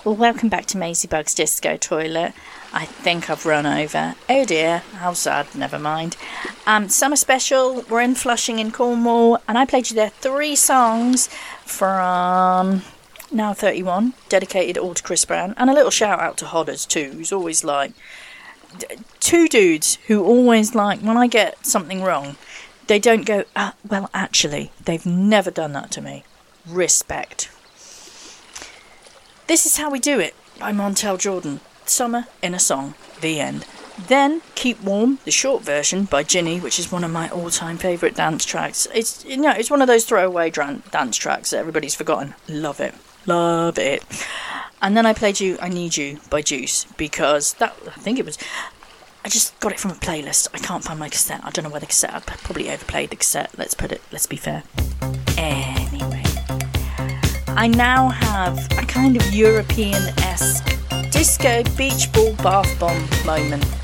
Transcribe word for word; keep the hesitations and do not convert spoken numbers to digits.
Well, welcome back to Maisie Bug's Disco Toilet. I think I've run over. Oh dear, how sad, never mind. Um, summer special, we're in Flushing in Cornwall, and I played you there three songs from Now thirty-one, dedicated all to Chris Brown, and a little shout out to Hodders too, who's always like, two dudes who always like, when I get something wrong, they don't go, ah, well actually, they've never done that to me. Respect. This is how we do it by Montel Jordan. Summer in a Song. The end. Then Keep Warm, the short version by Ginny, which is one of my all-time favourite dance tracks. It's you know it's one of those throwaway dance tracks that everybody's forgotten. Love it. Love it. And then I played you I Need You by Juice, because that, I think it was, I just got it from a playlist. I can't find my cassette. I don't know where the cassette, I probably overplayed the cassette. Let's put it, let's be fair. Anyway. I now have a kind of European-esque disco beach ball bath bomb moment.